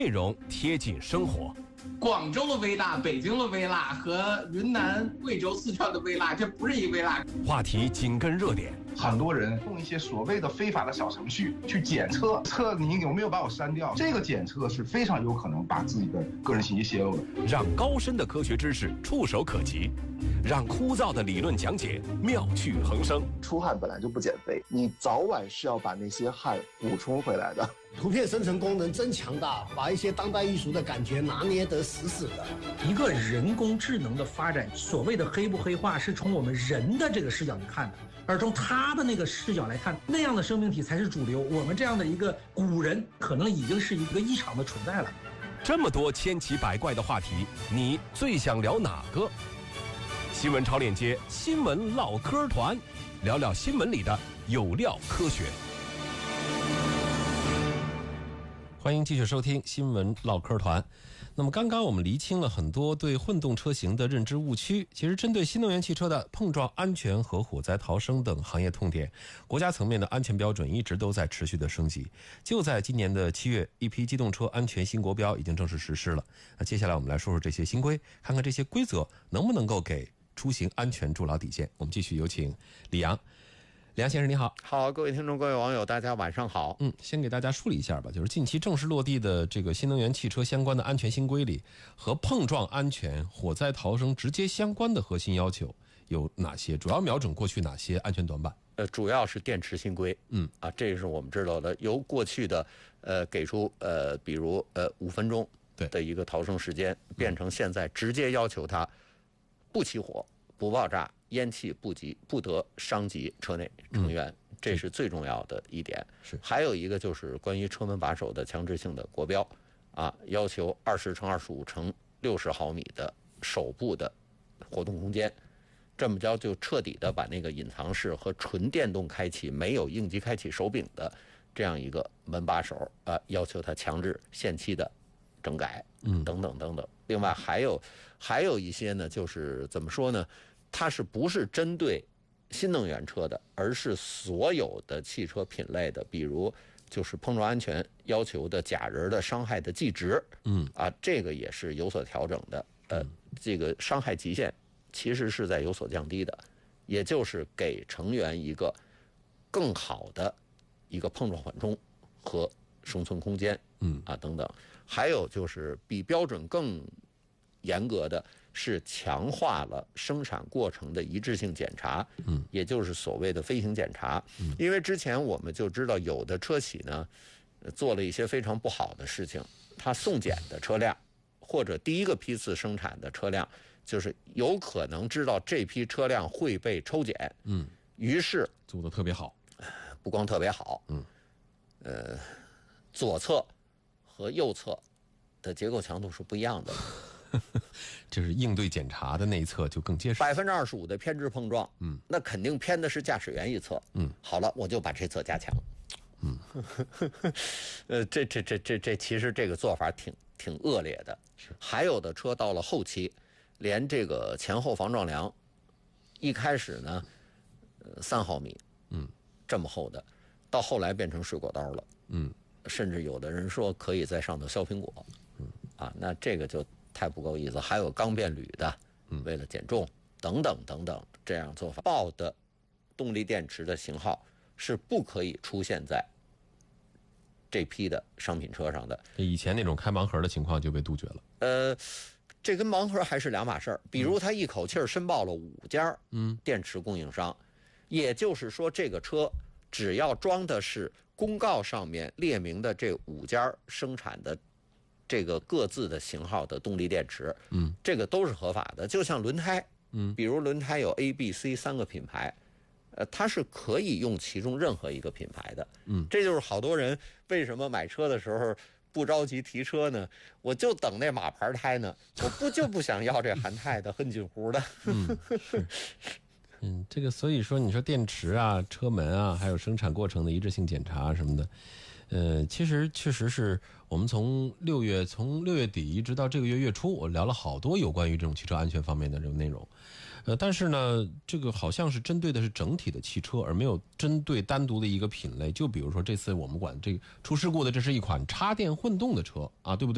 内容贴近生活。 广州的微辣、北京的微辣和云南、贵州、四川的微辣，这不是一微辣。 话题紧跟热点， 很多人用一些所谓的非法的小程序去检测你有没有把我删掉，这个检测是非常有可能把自己的个人信息泄露的。 让高深的科学知识触手可及，让枯燥的理论讲解妙趣横生。 出汗本来就不减肥，你早晚是要把那些汗补充回来的。 图片生成功能真强大，把一些当代艺术的感觉拿捏得死死的。 一个人工智能的发展，所谓的黑不黑化是从我们人的这个视角去看的，而从他的那个视角来看，那样的生命体才是主流。我们这样的一个古人可能已经是一个异常的存在了。 这么多千奇百怪的话题，你最想聊哪个？新闻超链接新闻唠嗑团，聊聊新闻里的有料科学。欢迎继续收听新闻唠嗑团。那么刚刚我们厘清了很多对混动车型的认知误区，其实针对新能源汽车的碰撞安全和火灾逃生等行业痛点，国家层面的安全标准一直都在持续的升级。就在今年的7月，一批机动车安全新国标已经正式实施了。那接下来我们来说说这些新规，看看这些规则能不能够给出行安全筑牢底线。我们继续有请李阳。李阳先生你好。 好，各位听众各位网友大家晚上好。 先给大家梳理一下吧，就是近期正式落地的这个新能源汽车相关的安全新规里，和碰撞安全、火灾逃生直接相关的核心要求有哪些？主要瞄准过去哪些安全短板？ 主要是电池新规。这是我们知道的，由过去的给出比如5分钟的一个逃生时间，变成现在直接要求它不起火、不爆炸、烟气不及，不得伤及车内成员，这是最重要的一点。还有一个就是关于车门把手的强制性的国标要求20×25×60毫米的手部的活动空间，这么着就彻底的把那个隐藏式和纯电动开启没有应急开启手柄的这样一个门把手要求它强制限期的整改，等等等等。另外还有一些呢，就是怎么说呢？它是不是针对新能源车的，而是所有的汽车品类的，比如就是碰撞安全要求的假人的伤害的计值，这个也是有所调整的。这个伤害极限其实是在有所降低的，也就是给成员一个更好的一个碰撞缓冲和生存空间，等等。还有就是比标准更严格的是强化了生产过程的一致性检查，也就是所谓的飞行检查。因为之前我们就知道有的车企呢做了一些非常不好的事情，它送检的车辆或者第一个批次生产的车辆，就是有可能知道这批车辆会被抽检，于是做得特别好， 不光特别好，左侧和右侧的结构强度是不一样的。 就是应对检查的那一侧就更结实。 25%的偏置碰撞，那肯定偏的是驾驶员一侧。好了，我就把这侧加强。这其实这个做法挺恶劣的。还有的车到了后期，连这个前后防撞梁，一开始呢3毫米，这么厚的，到后来变成水果刀了，甚至有的人说可以在上头削苹果，那这个就太不够意思。还有钢变铝的，为了减重等等等等，这样做法。爆的动力电池的型号是不可以出现在这批的商品车上的。 以前那种开盲盒的情况就被杜绝了。 这跟盲盒还是两码事儿。比如他一口气申报了5家电池供应商，也就是说这个车只要装的是公告上面列明的这5家生产的这个各自的型号的动力电池，这个都是合法的。就像轮胎，比如轮胎有 A、B、C 3个品牌，它是可以用其中任何一个品牌的。这就是好多人为什么买车的时候不着急提车呢？我就等那马牌胎呢，我就不想要这韩泰的、恨锦湖的。 这个所以说你说电池啊、车门啊，还有生产过程的一致性检查什么的。其实确实是我们从6月底一直到这个月月初，我聊了好多有关于这种汽车安全方面的这种内容。但是呢，这个好像是针对的是整体的汽车，而没有针对单独的一个品类。就比如说这次我们管这个出事故的，这是一款插电混动的车啊，对不对？